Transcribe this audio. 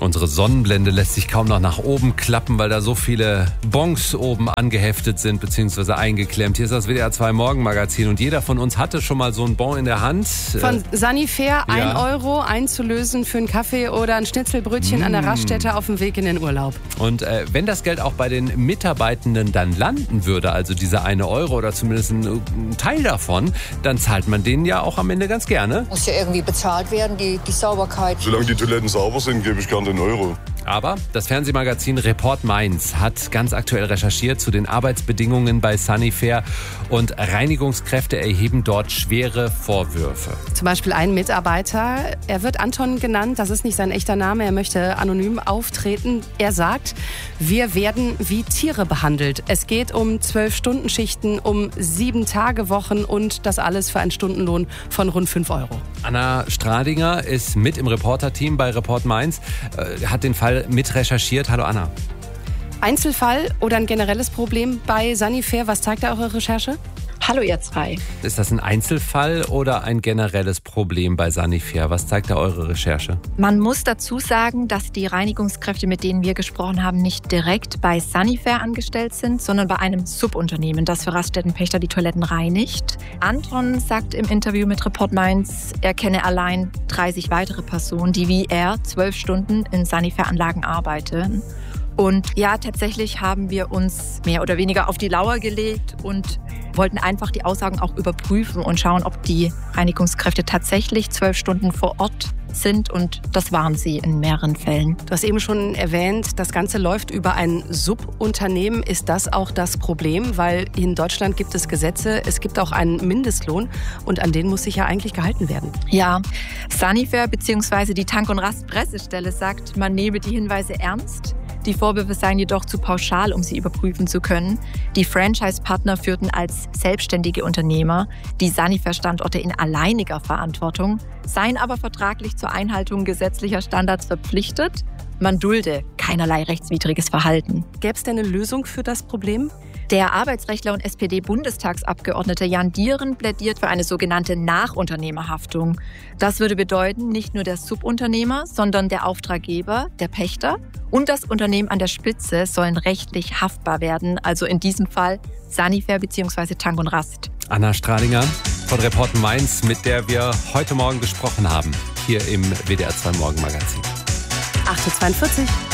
Unsere Sonnenblende lässt sich kaum noch nach oben klappen, weil da so viele Bons oben angeheftet sind bzw. eingeklemmt. Hier ist das WDR 2 Morgenmagazin und jeder von uns hatte schon mal so einen Bon in der Hand. Von Sanifair 1 Euro einzulösen für einen Kaffee oder ein Schnitzelbrötchen an der Raststätte auf dem Weg in den Urlaub. Und wenn das Geld auch bei den Mitarbeitenden dann landen würde, also diese 1 Euro oder zumindest ein Teil davon, dann zahlt man denen ja auch am Ende ganz gerne. Muss ja irgendwie bezahlt werden, die Sauberkeit. Solange die Toiletten sauber sind, gebe ich gerne den Euro. Aber das Fernsehmagazin Report Mainz hat ganz aktuell recherchiert zu den Arbeitsbedingungen bei Sanifair und Reinigungskräfte erheben dort schwere Vorwürfe. Zum Beispiel ein Mitarbeiter, er wird Anton genannt, das ist nicht sein echter Name, er möchte anonym auftreten. Er sagt, wir werden wie Tiere behandelt. Es geht um 12-Stunden-Schichten, um 7-Tage-Wochen und das alles für einen Stundenlohn von rund 5 Euro. Anna Stradinger ist mit im Reporterteam bei Report Mainz, hat den Fall mit recherchiert. Hallo Anna. Einzelfall oder ein generelles Problem bei Sanifair? Was zeigt da eure Recherche? Hallo ihr zwei. Ist das ein Einzelfall oder ein generelles Problem bei Sanifair? Was zeigt da eure Recherche? Man muss dazu sagen, dass die Reinigungskräfte, mit denen wir gesprochen haben, nicht direkt bei Sanifair angestellt sind, sondern bei einem Subunternehmen, das für Raststättenpächter die Toiletten reinigt. Anton sagt im Interview mit Report Mainz, er kenne allein 30 weitere Personen, die wie er 12 Stunden in Sanifair-Anlagen arbeiten. Und ja, tatsächlich haben wir uns mehr oder weniger auf die Lauer gelegt und wollten einfach die Aussagen auch überprüfen und schauen, ob die Reinigungskräfte tatsächlich 12 Stunden vor Ort sind. Und das waren sie in mehreren Fällen. Du hast eben schon erwähnt, das Ganze läuft über ein Subunternehmen. Ist das auch das Problem? Weil in Deutschland gibt es Gesetze, es gibt auch einen Mindestlohn und an den muss sich ja eigentlich gehalten werden. Ja, Sanifair bzw. die Tank- und Rastpressestelle sagt, man nehme die Hinweise ernst. Die Vorwürfe seien jedoch zu pauschal, um sie überprüfen zu können. Die Franchise-Partner führten als selbstständige Unternehmer die Sanifair-Standorte in alleiniger Verantwortung, seien aber vertraglich zur Einhaltung gesetzlicher Standards verpflichtet. Man dulde keinerlei rechtswidriges Verhalten. Gäbe es denn eine Lösung für das Problem? Der Arbeitsrechtler und SPD-Bundestagsabgeordnete Jan Dieren plädiert für eine sogenannte Nachunternehmerhaftung. Das würde bedeuten, nicht nur der Subunternehmer, sondern der Auftraggeber, der Pächter und das Unternehmen an der Spitze sollen rechtlich haftbar werden. Also in diesem Fall Sanifair bzw. Tank und Rast. Anna Stradinger von Report Mainz, mit der wir heute Morgen gesprochen haben, hier im WDR 2 Morgenmagazin. 8:42 Uhr.